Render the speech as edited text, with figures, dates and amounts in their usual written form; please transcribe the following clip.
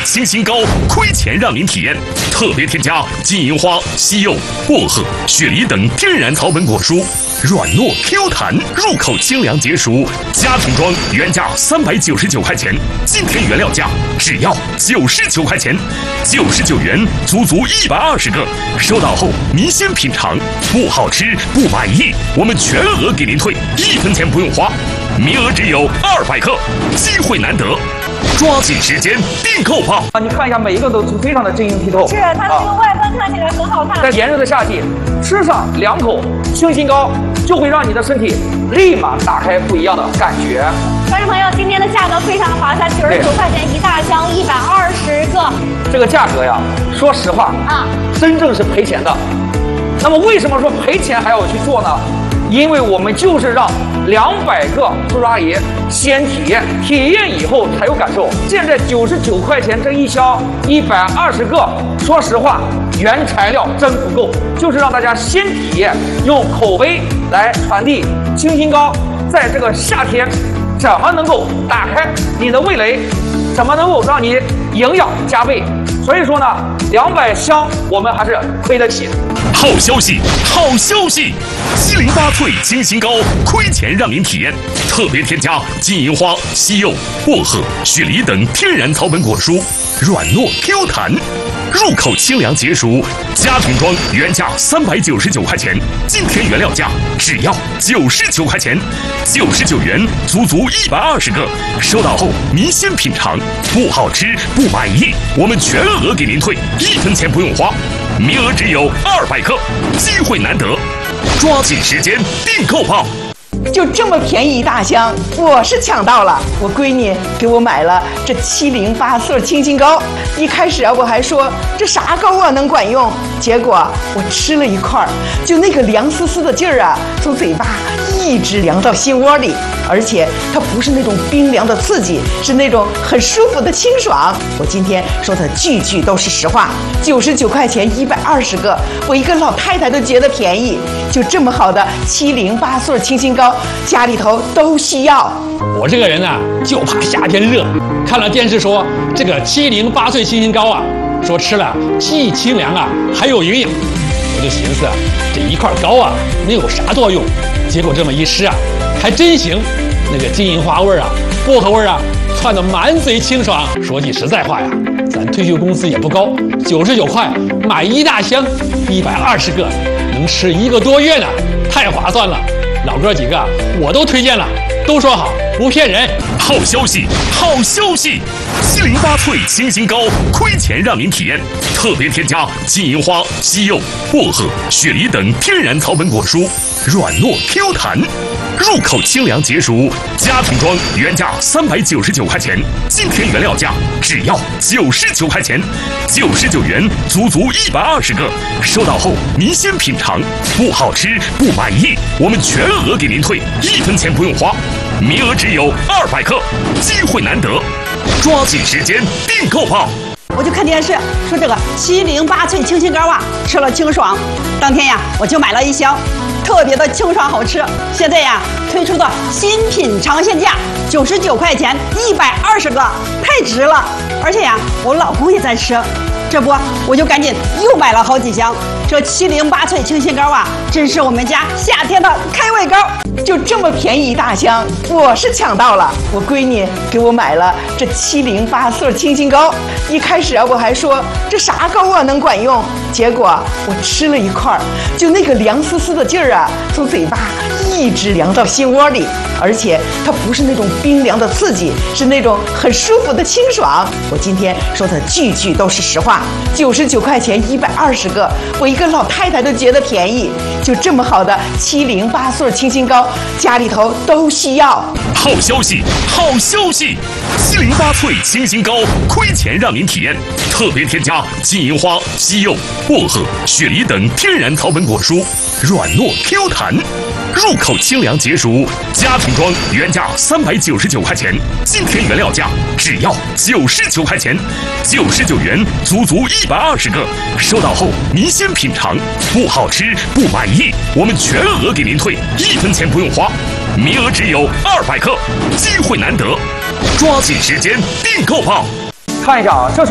清新膏，亏钱让您体验。特别添加金银花、西柚、薄荷、雪梨等天然草本果蔬，软糯 Q 弹，入口清凉解暑。家庭装原价399块钱，今天原料价只要99块钱，99元足120个。收到后您先品尝，不好吃不满意，我们全额给您退，1分钱不用花。名额只有200克，机会难得，抓紧时间订购吧！ 你看一下，每一个都非常的晶莹剔透。 是它这个外观看起来很好看。 在炎热的夏季，吃上2口清新膏，就会让你的身体立马打开不一样的感觉。 观众朋友，今天的价格非常划算，99块钱一大箱，120个。 这个价格呀，说实话真正是赔钱的。那么为什么说赔钱还要去做呢？因为我们就是让200个叔叔阿姨先体验，体验以后才有感受。现在99块钱这一箱120个，说实话，原材料真不够，就是让大家先体验，用口碑来传递清新膏在这个夏天怎么能够打开你的味蕾，怎么能够让你营养加倍。所以说呢，200箱我们还是亏得起。 好消息，好消息！708萃清新膏，亏钱让您体验。特别添加金银花、西柚、薄荷、雪梨等天然草本果蔬，软糯 Q 弹，入口清凉解暑。家庭装原价399块钱，今天原料价只要99块钱，99元足120个。收到后您先品尝，不好吃不满意，我们全额给您退，1分钱不用花。名额只有200克，机会难得，抓紧时间订购吧！ 就这么便宜一大箱，我是抢到了。我闺女给我买了这708色清新膏。一开始我还说这啥膏啊能管用，结果我吃了一块，就那个凉丝丝的劲儿啊，从嘴巴一直凉到心窝里，而且它不是那种冰凉的刺激，是那种很舒服的清爽。我今天说的句句都是实话，99块钱120个，我一个老太太都觉得便宜。就这么好的708色清新膏，家里头都需要。 我这个人啊，就怕夏天热。看了电视说这个708萃清新膏啊，说吃了既清凉啊，还有营养。我就寻思啊，这一块膏啊，能有啥作用？结果这么一吃啊，还真行。那个金银花味啊，薄荷味啊，窜得满嘴清爽。说句实在话呀，咱退休工资也不高，99块买一大箱，120个，能吃1个多月呢，太划算了。老哥几个我都推荐了，都说好，不骗人。 好消息，好消息！708萃清新膏，亏钱让您体验。特别添加金银花、西柚、薄荷、雪梨等天然草本果蔬，软糯 Q 弹，入口清凉解暑。家庭装原价399块钱，今天原料价只要99块钱，99元足120个。收到后您先品尝，不好吃不满意，我们全额给您退，1分钱不用花。名额只有200克，机会难得，抓紧时间订购吧！ 我就看电视说这个708萃清新膏啊，吃了清爽。当天呀，我就买了一箱，特别的清爽好吃。现在呀，推出的新品尝鲜价99块钱120个，太值了。而且呀，我老公也在吃，这不我就赶紧又买了好几箱。这708萃清新膏啊，真是我们家夏天的开胃膏。 就这么便宜一大箱，我是抢到了。我闺女给我买了这708色清新膏。一开始我还说这啥膏啊能管用，结果我吃了一块，就那个凉丝丝的劲儿啊，从嘴巴一直凉到心窝里，而且它不是那种冰凉的刺激，是那种很舒服的清爽。我今天说的句句都是实话，99块钱120个，我一个老太太都觉得便宜。就这么好的708色清新膏，家里头都需要。 好消息，好消息！708萃清新膏，亏钱让您体验。特别添加金银花、西柚、薄荷、雪梨等天然草本果蔬，软糯 Q 弹，入口清凉解暑。家庭装原价399块钱，今天原料价只要99块钱，99元足120个。收到后您先品尝，不好吃不满意，我们全额给您退，1分钱不用花。名额只有200克，机会难得，抓紧时间订购吧！ 看一下啊，这是